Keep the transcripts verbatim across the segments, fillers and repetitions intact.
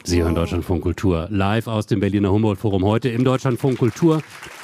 Sie hören Deutschlandfunk Kultur live aus dem Berliner Humboldt-Forum. Heute im Deutschlandfunk Kultur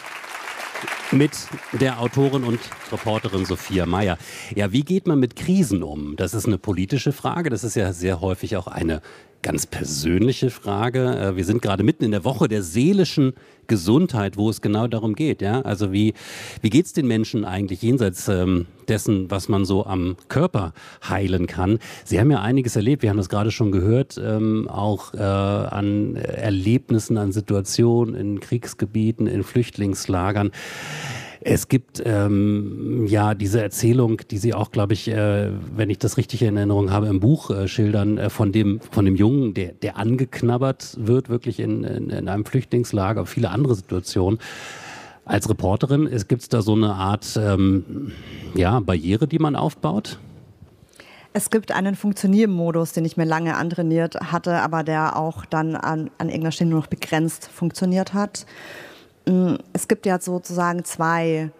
mit der Autorin und Reporterin Sophia Mayer. Ja, wie geht man mit Krisen um? Das ist eine politische Frage. Das ist ja sehr häufig auch eine ganz persönliche Frage. Wir sind gerade mitten in der Woche der seelischen Gesundheit, wo es genau darum geht. Ja, also wie wie geht's den Menschen eigentlich jenseits ähm, dessen, was man so am Körper heilen kann? Sie haben ja einiges erlebt. Wir haben das gerade schon gehört, ähm, auch äh, an Erlebnissen, an Situationen in Kriegsgebieten, in Flüchtlingslagern. Es gibt ähm, ja diese Erzählung, die Sie auch, glaube ich, äh, wenn ich das richtig in Erinnerung habe, im Buch äh, schildern, äh, von dem von dem Jungen, der der angeknabbert wird, wirklich in, in, in einem Flüchtlingslager, viele andere Situationen. Als Reporterin gibt es da so eine Art ähm, ja, Barriere, die man aufbaut? Es gibt einen Funktioniermodus, den ich mir lange antrainiert hatte, aber der auch dann an, an irgendeiner Stelle nur noch begrenzt funktioniert hat. Es gibt ja sozusagen zwei,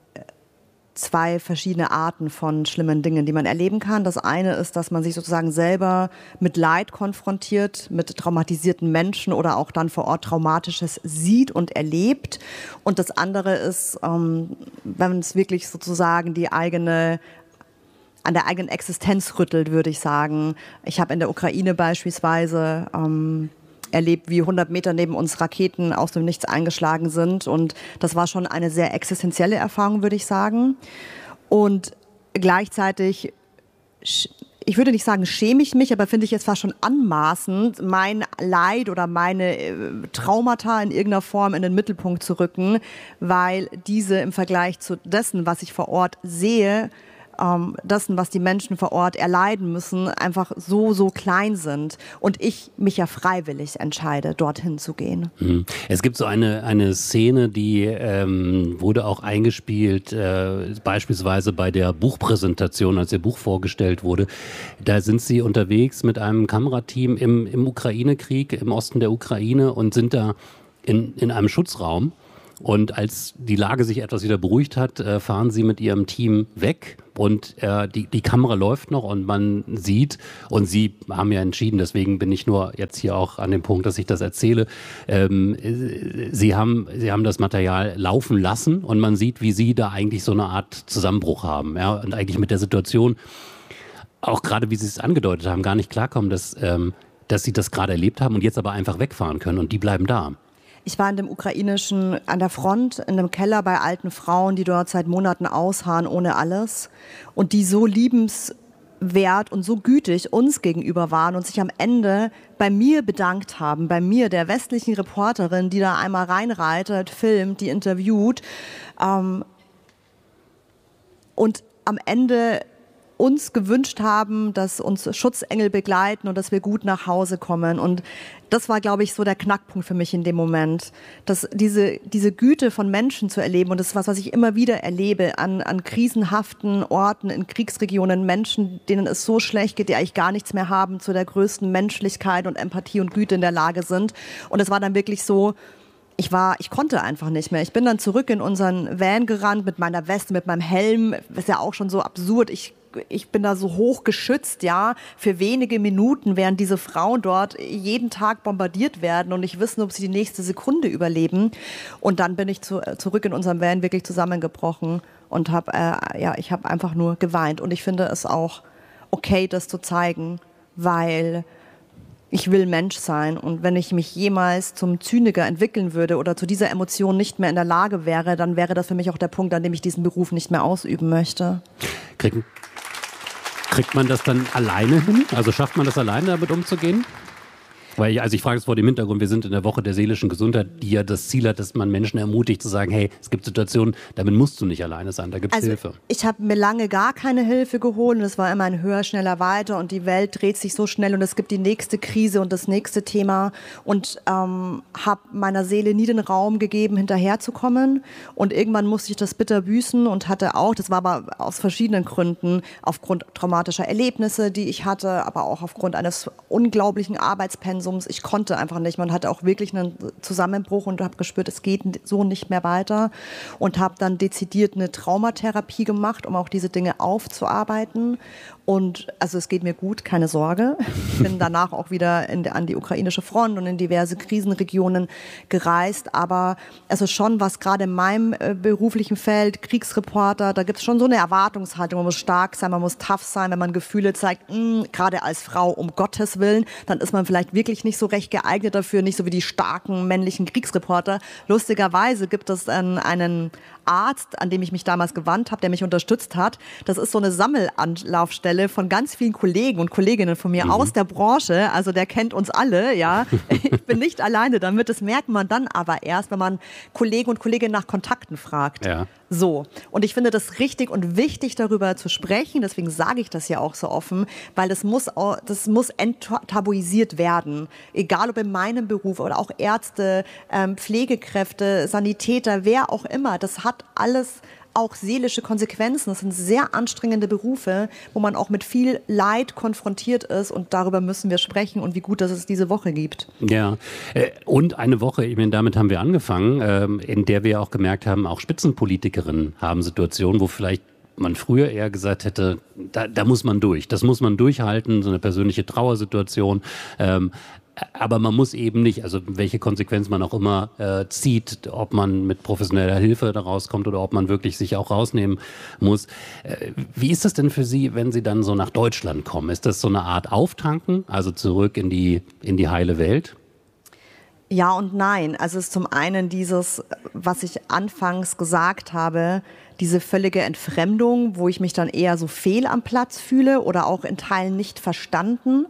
zwei verschiedene Arten von schlimmen Dingen, die man erleben kann. Das eine ist, dass man sich sozusagen selber mit Leid konfrontiert, mit traumatisierten Menschen oder auch dann vor Ort Traumatisches sieht und erlebt. Und das andere ist, ähm, wenn es wirklich sozusagen die eigene an der eigenen Existenz rüttelt, würde ich sagen. Ich habe in der Ukraine beispielsweise ähm, erlebt, wie hundert Meter neben uns Raketen aus dem Nichts eingeschlagen sind. Und das war schon eine sehr existenzielle Erfahrung, würde ich sagen. Und gleichzeitig, ich würde nicht sagen, schäme ich mich, aber finde ich es fast schon anmaßend, mein Leid oder meine Traumata in irgendeiner Form in den Mittelpunkt zu rücken, weil diese im Vergleich zu dessen, was ich vor Ort sehe, dessen, was die Menschen vor Ort erleiden müssen, einfach so, so klein sind. Und ich mich ja freiwillig entscheide, dorthin zu gehen. Es gibt so eine, eine Szene, die ähm, wurde auch eingespielt, äh, beispielsweise bei der Buchpräsentation, als Ihr Buch vorgestellt wurde. Da sind Sie unterwegs mit einem Kamerateam im, im Ukraine-Krieg, im Osten der Ukraine und sind da in, in einem Schutzraum. Und als die Lage sich etwas wieder beruhigt hat, äh, fahren Sie mit Ihrem Team weg und äh, die, die Kamera läuft noch und man sieht, und Sie haben ja entschieden, deswegen bin ich nur jetzt hier auch an dem Punkt, dass ich das erzähle, ähm, Sie haben, Sie haben das Material laufen lassen und man sieht, wie Sie da eigentlich so eine Art Zusammenbruch haben, ja, und eigentlich mit der Situation, auch gerade wie Sie es angedeutet haben, gar nicht klarkommen, dass, ähm, dass Sie das gerade erlebt haben und jetzt aber einfach wegfahren können und die bleiben da. Ich war in dem ukrainischen, an der Front, in einem Keller bei alten Frauen, die dort seit Monaten ausharren ohne alles und die so liebenswert und so gütig uns gegenüber waren und sich am Ende bei mir bedankt haben, bei mir, der westlichen Reporterin, die da einmal reinreitet, filmt, die interviewt ähm, und am Ende uns gewünscht haben, dass uns Schutzengel begleiten und dass wir gut nach Hause kommen. Und das war, glaube ich, so der Knackpunkt für mich in dem Moment, dass diese, diese Güte von Menschen zu erleben. Und das ist was, was ich immer wieder erlebe an, an krisenhaften Orten, in Kriegsregionen, Menschen, denen es so schlecht geht, die eigentlich gar nichts mehr haben, zu der größten Menschlichkeit und Empathie und Güte in der Lage sind. Und es war dann wirklich so, Ich war, ich konnte einfach nicht mehr. Ich bin dann zurück in unseren Van gerannt mit meiner Weste, mit meinem Helm. Das ist ja auch schon so absurd. Ich, ich bin da so hoch geschützt, ja, für wenige Minuten, während diese Frauen dort jeden Tag bombardiert werden und nicht wissen, ob sie die nächste Sekunde überleben. Und dann bin ich zu, zurück in unserem Van wirklich zusammengebrochen und habe, äh, ja, ich habe einfach nur geweint. Und ich finde es auch okay, das zu zeigen, weil ich will Mensch sein, und wenn ich mich jemals zum Zyniker entwickeln würde oder zu dieser Emotion nicht mehr in der Lage wäre, dann wäre das für mich auch der Punkt, an dem ich diesen Beruf nicht mehr ausüben möchte. Kriegen, kriegt man das dann alleine hin? Also schafft man das alleine, damit umzugehen? Weil ich, also ich frage es vor dem Hintergrund, wir sind in der Woche der seelischen Gesundheit, die ja das Ziel hat, dass man Menschen ermutigt zu sagen, hey, es gibt Situationen, damit musst du nicht alleine sein, da gibt es also Hilfe. Ich habe mir lange gar keine Hilfe geholt und es war immer ein höher, schneller, weiter und die Welt dreht sich so schnell und es gibt die nächste Krise und das nächste Thema und ähm, habe meiner Seele nie den Raum gegeben, hinterherzukommen, und irgendwann musste ich das bitter büßen und hatte auch, das war aber aus verschiedenen Gründen, aufgrund traumatischer Erlebnisse, die ich hatte, aber auch aufgrund eines unglaublichen Arbeitspensums Arbeitspensums. Ich konnte einfach nicht. Man hatte auch wirklich einen Zusammenbruch und habe gespürt, es geht so nicht mehr weiter. Und habe dann dezidiert eine Traumatherapie gemacht, um auch diese Dinge aufzuarbeiten. Und also es geht mir gut, keine Sorge. Ich bin danach auch wieder in, an die ukrainische Front und in diverse Krisenregionen gereist. Aber es ist schon was gerade in meinem äh, beruflichen Feld, Kriegsreporter, da gibt es schon so eine Erwartungshaltung. Man muss stark sein, man muss tough sein. Wenn man Gefühle zeigt, mh, gerade als Frau, um Gottes Willen, dann ist man vielleicht wirklich nicht so recht geeignet dafür, nicht so wie die starken männlichen Kriegsreporter. Lustigerweise gibt es einen, einen Arzt, an dem ich mich damals gewandt habe, der mich unterstützt hat. Das ist so eine Sammelanlaufstelle von ganz vielen Kollegen und Kolleginnen von mir mhm. aus der Branche. Also der kennt uns alle, ja. Ich bin nicht alleine damit. Das merkt man dann aber erst, wenn man Kollegen und Kolleginnen nach Kontakten fragt. Ja. So. Und ich finde das richtig und wichtig, darüber zu sprechen. Deswegen sage ich das ja auch so offen, weil das muss, das muss enttabuisiert werden. Egal ob in meinem Beruf oder auch Ärzte, Pflegekräfte, Sanitäter, wer auch immer. Das hat alles auch seelische Konsequenzen. Das sind sehr anstrengende Berufe, wo man auch mit viel Leid konfrontiert ist. Und darüber müssen wir sprechen und wie gut, dass es diese Woche gibt. Ja, und eine Woche, ich meine, damit haben wir angefangen, in der wir auch gemerkt haben, auch Spitzenpolitikerinnen haben Situationen, wo vielleicht man früher eher gesagt hätte, da, da muss man durch, das muss man durchhalten, so eine persönliche Trauersituation. Ähm, Aber man muss eben nicht, also welche Konsequenz man auch immer äh, zieht, ob man mit professioneller Hilfe da rauskommt oder ob man wirklich sich auch rausnehmen muss. Äh, wie ist das denn für Sie, wenn Sie dann so nach Deutschland kommen? Ist das so eine Art Auftanken, also zurück in die, in die heile Welt? Ja und nein. Also es ist zum einen dieses, was ich anfangs gesagt habe, diese völlige Entfremdung, wo ich mich dann eher so fehl am Platz fühle oder auch in Teilen nicht verstanden.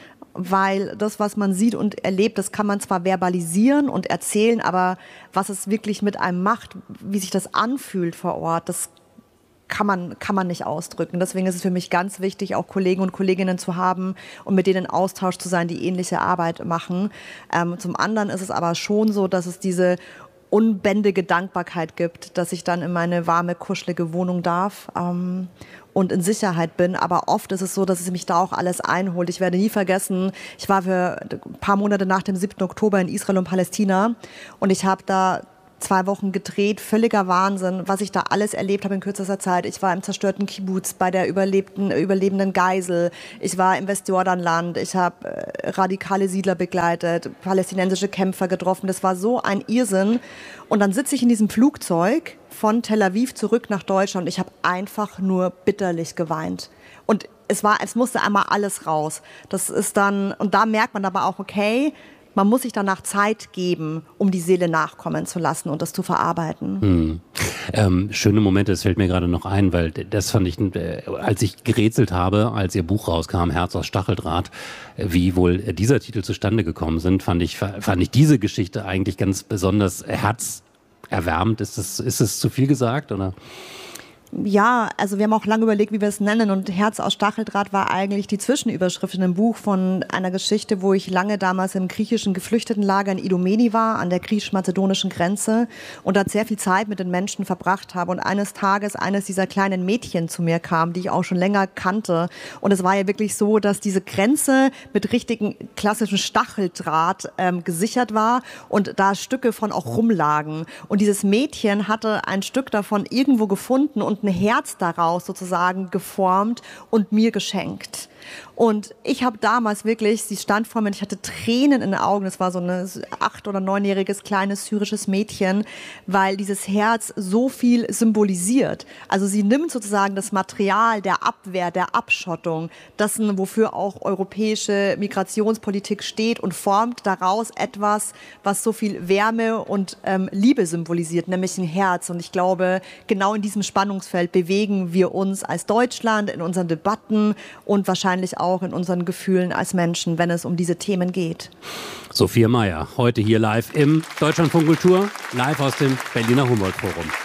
Weil das, was man sieht und erlebt, das kann man zwar verbalisieren und erzählen, aber was es wirklich mit einem macht, wie sich das anfühlt vor Ort, das kann man, kann man nicht ausdrücken. Deswegen ist es für mich ganz wichtig, auch Kollegen und Kolleginnen zu haben und mit denen in Austausch zu sein, die ähnliche Arbeit machen. Ähm, zum anderen ist es aber schon so, dass es diese unbändige Dankbarkeit gibt, dass ich dann in meine warme, kuschelige Wohnung darf ähm, und in Sicherheit bin. Aber oft ist es so, dass es mich da auch alles einholt. Ich werde nie vergessen, ich war für ein paar Monate nach dem siebten Oktober in Israel und Palästina und ich habe da zwei Wochen gedreht, völliger Wahnsinn, was ich da alles erlebt habe in kürzester Zeit. Ich war im zerstörten Kibbuz bei der überlebten, überlebenden Geisel. Ich war im Westjordanland. Ich habe äh, radikale Siedler begleitet, palästinensische Kämpfer getroffen. Das war so ein Irrsinn. Und dann sitze ich in diesem Flugzeug von Tel Aviv zurück nach Deutschland. Ich habe einfach nur bitterlich geweint. Und es war, es musste einmal alles raus. Das ist dann, und da merkt man aber auch, okay, man muss sich danach Zeit geben, um die Seele nachkommen zu lassen und das zu verarbeiten. Hm. Ähm, schöne Momente, das fällt mir gerade noch ein, weil das fand ich, äh, als ich gerätselt habe, als Ihr Buch rauskam, Herz aus Stacheldraht, wie wohl dieser Titel zustande gekommen sind, fand ich, fand ich diese Geschichte eigentlich ganz besonders herzerwärmend. Ist das, ist das zu viel gesagt, oder? Ja, also wir haben auch lange überlegt, wie wir es nennen, und Herz aus Stacheldraht war eigentlich die Zwischenüberschrift in einem Buch von einer Geschichte, wo ich lange damals im griechischen Geflüchtetenlager in Idomeni war, an der griechisch-mazedonischen Grenze, und dort sehr viel Zeit mit den Menschen verbracht habe und eines Tages eines dieser kleinen Mädchen zu mir kam, die ich auch schon länger kannte, und es war ja wirklich so, dass diese Grenze mit richtigen klassischen Stacheldraht ähm, gesichert war und da Stücke von auch rumlagen, und dieses Mädchen hatte ein Stück davon irgendwo gefunden und ein Herz daraus sozusagen geformt und mir geschenkt. Und ich habe damals wirklich, sie stand vor mir und ich hatte Tränen in den Augen. Das war so ein acht- oder neunjähriges kleines syrisches Mädchen, weil dieses Herz so viel symbolisiert. Also sie nimmt sozusagen das Material der Abwehr, der Abschottung, dessen, wofür auch europäische Migrationspolitik steht, und formt daraus etwas, was so viel Wärme und ähm, Liebe symbolisiert, nämlich ein Herz. Und ich glaube, genau in diesem Spannungsfeld bewegen wir uns als Deutschland in unseren Debatten und wahrscheinlich auch in unseren Gefühlen als Menschen, wenn es um diese Themen geht. Sophia Mayer, heute hier live im Deutschlandfunk Kultur, live aus dem Berliner Humboldt Forum.